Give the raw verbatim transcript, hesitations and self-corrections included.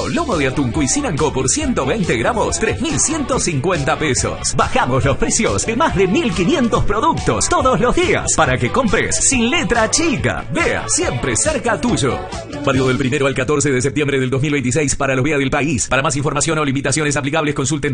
lomo de atún Cuisinanco por ciento veinte gramos, tres mil ciento cincuenta pesos. Bajamos los precios de más de mil quinientos productos todos los días para que compres sin letra chica. Vea, siempre cerca tuyo. Válido del primero al catorce de septiembre del dos mil veintiséis para los V E A del país. Para más información o limitaciones aplicables consulten